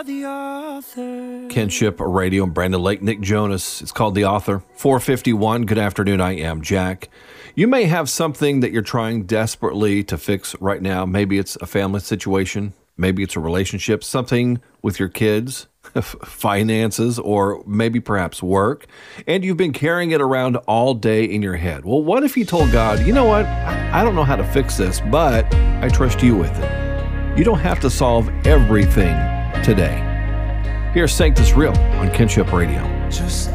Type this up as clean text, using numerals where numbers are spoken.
are the author. Kinship Radio and Brandon Lake, Nick Jonas. It's called The Author. 4:51. Good afternoon. I am Jack. You may have something that you're trying desperately to fix right now. Maybe it's a family situation. Maybe it's a relationship, something with your kids, finances, or maybe perhaps work. And you've been carrying it around all day in your head. Well, what if you told God, you know what? I don't know how to fix this, but I trust you with it. You don't have to solve everything today. Here's Sanctus Real on Kinship Radio. Just